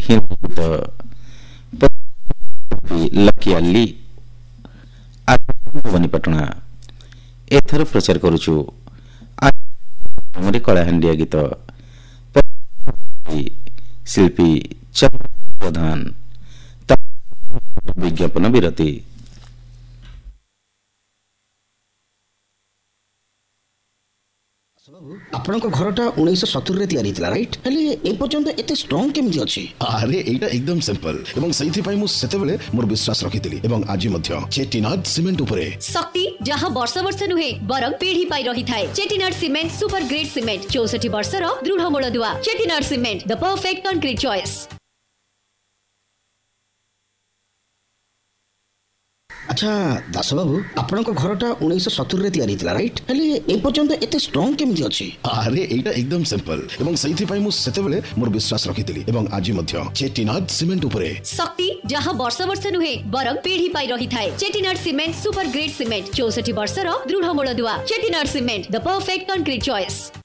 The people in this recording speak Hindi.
हिंदी लकियाली बनीपाटना एथर प्रचार करुचु कलाहांडिया गीत शिल्पी चंद्र प्रधान विज्ञापन विरति। आपन को घरटा 1970 रे तयारी थिला राइट हेले ए पर्यंत एते स्ट्रांग केमिति अछि? अरे एटा एकदम सिंपल एवं सही पाई मु सेतेबेले मोर विश्वास रखितिली एवं आज मध्य चेटिनाड सीमेंट उपरे शक्ति जहां वर्ष वर्ष नुहे बरं पीढ़ी पाई रही थाए। Chettinad cement super grade cement 64 वर्षर दृढ़ मूलदुआ। Chettinad cement the perfect concrete choice. अच्छा दास बाबू आपन को घरटा 1970 रे तयारी थिला राइट हेले ए पर्यंत एते स्ट्रांग केमिति अछि? अरे एटा एकदम सिंपल एवं सही पाई मु सेतेबेले मोर विश्वास रखितिली एवं आज मध्य चेटिनाड सीमेंट उपरे शक्ति जहां वर्ष वर्ष नुहे बरं पीढ़ी पाई रही थाए। Chettinad cement super grade cement 64 वर्षर दृढ़ मूलदुआ। Chettinad cement the perfect concrete choice.